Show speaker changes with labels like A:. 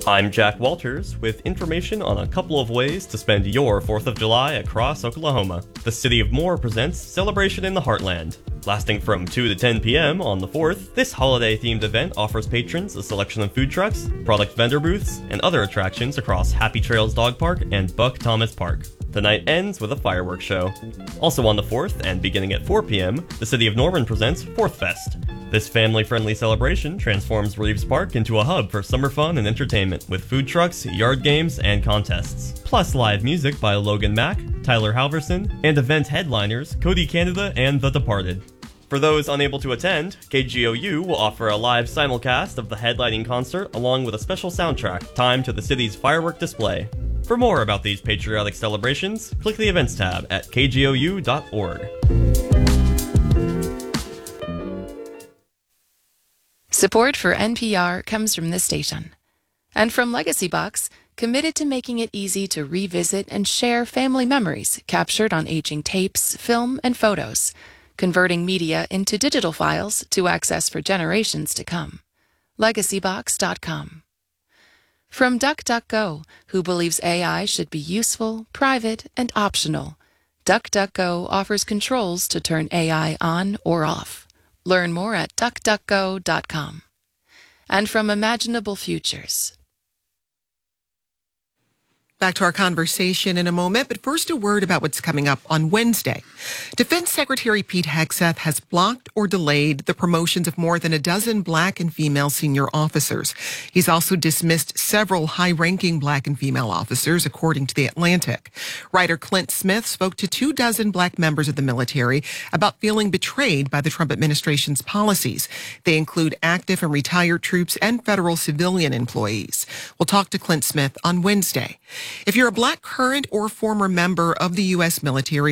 A: I'm Jack Walters with information on a couple of ways to spend your 4th of July across Oklahoma. The City of Moore presents Celebration in the Heartland. Lasting from 2 to 10 p.m. on the 4th, this holiday-themed event offers patrons a selection of food trucks, product vendor booths, and other attractions across Happy Trails Dog Park and Buck Thomas Park. The night ends with a fireworks show. Also on the 4th, and beginning at 4 p.m., the City of Norman presents 4th Fest. This family-friendly celebration transforms Reeves Park into a hub for summer fun and entertainment, with food trucks, yard games, and contests. Plus live music by Logan Mack, Tyler Halverson, and event headliners Cody Canada and The Departed. For those unable to attend, KGOU will offer a live simulcast of the headlining concert along with a special soundtrack timed to the city's firework display. For more about these patriotic celebrations, click the Events tab at kgou.org.
B: Support for NPR comes from this station. And from Legacy Box, committed to making it easy to revisit and share family memories captured on aging tapes, film, and photos, converting media into digital files to access for generations to come. LegacyBox.com. From DuckDuckGo, who believes AI should be useful, private, and optional, DuckDuckGo offers controls to turn AI on or off. Learn more at duckduckgo.com. And from Imaginable Futures.
C: Back to our conversation in a moment, but first a word about what's coming up on Wednesday. Defense Secretary Pete Hegseth has blocked or delayed the promotions of more than a dozen black and female senior officers. He's also dismissed several high-ranking black and female officers, according to The Atlantic. Writer Clint Smith spoke to 24 black members of the military about feeling betrayed by the Trump administration's policies. They include active and retired troops and federal civilian employees. We'll talk to Clint Smith on Wednesday. If you're a black current or former member of the U.S. military,